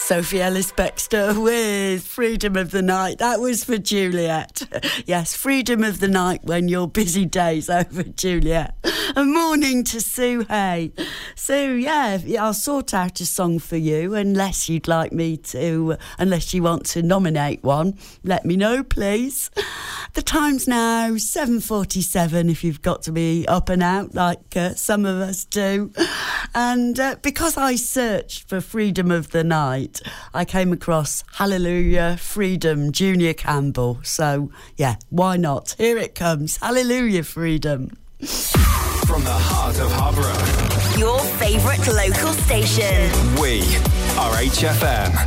Sophie Ellis-Bextor with Freedom of the Night. That was for Juliet. Yes, Freedom of the Night when your busy day's over, Juliet. A morning to Sue Hay. Sue, yeah, I'll sort out a song for you unless you'd like me to, unless you want to nominate one. Let me know, please. The time's now 7:47 if you've got to be up and out like some of us do. And because I searched for Freedom of the Night, I came across Hallelujah, Freedom, Junior Campbell. So, yeah, why not? Here it comes. Hallelujah, Freedom. From the heart of Harborough. Your favourite local station. We are HFM.